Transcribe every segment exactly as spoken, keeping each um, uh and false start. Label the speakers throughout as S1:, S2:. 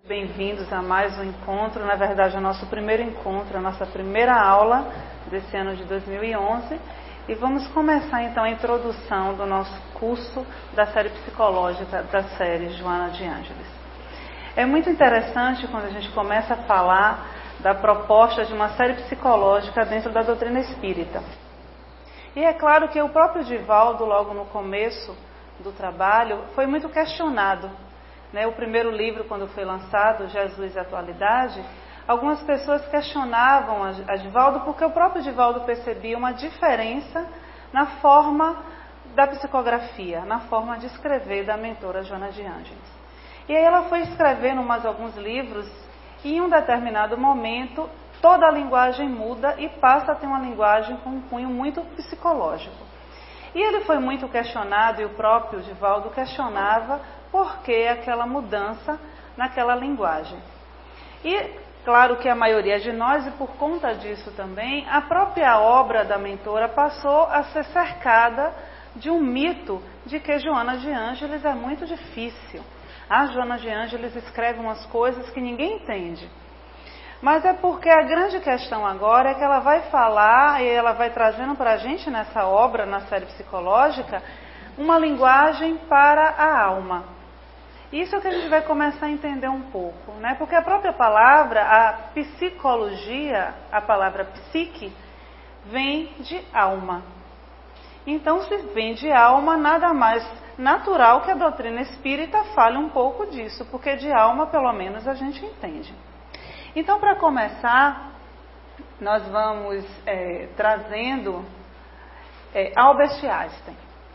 S1: Bem-vindos a mais um encontro, na verdade o nosso primeiro encontro, a nossa primeira aula desse ano de dois mil e onze, e vamos começar então a introdução do nosso curso da série psicológica da série Joana de Ângeles. É muito interessante quando a gente começa a falar da proposta de uma série psicológica dentro da doutrina espírita. E é claro que o próprio Divaldo, logo no começo do trabalho, foi muito questionado. Né, o primeiro livro, quando foi lançado, Jesus e a Atualidade, algumas pessoas questionavam a Divaldo porque o próprio Divaldo percebia uma diferença na forma da psicografia, na forma de escrever da mentora Joana de Ângeles. E aí ela foi escrevendo mais alguns livros e em um determinado momento toda a linguagem muda e passa a ter uma linguagem com um cunho muito psicológico. E ele foi muito questionado, e o próprio Divaldo questionava por que aquela mudança naquela linguagem. E claro que a maioria de nós, e por conta disso também, a própria obra da mentora passou a ser cercada de um mito de que Joana de Ângeles é muito difícil. A Joana de Ângeles escreve umas coisas que ninguém entende. Mas é porque a grande questão agora é que ela vai falar, e ela vai trazendo para a gente nessa obra, na série psicológica, uma linguagem para a alma. Isso é o que a gente vai começar a entender um pouco, né? Porque a própria palavra, a psicologia, a palavra psique, vem de alma. Então, se vem de alma, nada mais natural que a doutrina espírita fale um pouco disso, porque de alma, pelo menos, a gente entende. Então, para começar, nós vamos é, trazendo é, Albert Einstein.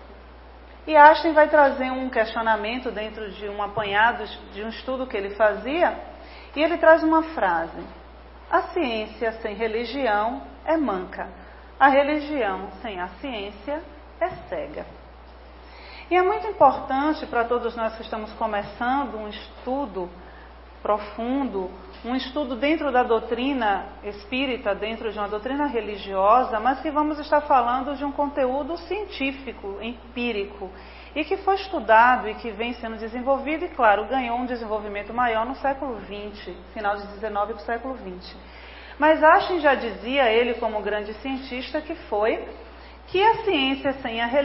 S1: E Einstein vai trazer um questionamento dentro de um apanhado de um estudo que ele fazia, e ele traz uma frase: a ciência sem religião é manca, a religião sem a ciência é cega. E é muito importante para todos nós que estamos começando um estudo profundo, um estudo dentro da doutrina espírita, dentro de uma doutrina religiosa, mas que vamos estar falando de um conteúdo científico, empírico, e que foi estudado e que vem sendo desenvolvido e, claro, ganhou um desenvolvimento maior no século vinte, final de dezenove para o século vinte. Mas Einstein já dizia, ele como grande cientista, que foi que a ciência sem a religião